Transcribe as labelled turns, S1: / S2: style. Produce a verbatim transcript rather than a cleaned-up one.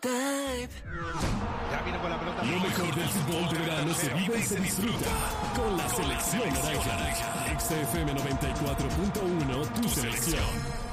S1: Ya viene con la pelota.
S2: Lo mejor del fútbol de verano se vive y se disfruta con la selección naranja. X F M noventa y cuatro punto uno, tu selección.